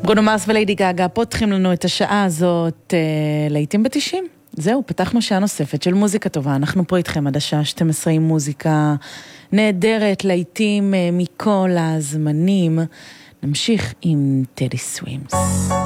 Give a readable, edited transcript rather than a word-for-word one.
ברונו מרס וליידי גאגה פותחים לנו את השעה הזאת לעיתים ב-90. זהו, פתחנו שעה נוספת של מוזיקה טובה. אנחנו פה איתכם עד השעה 12 עם מוזיקה נהדרת, לעיתים מכל הזמנים. נמשיך עם טדי סווימס.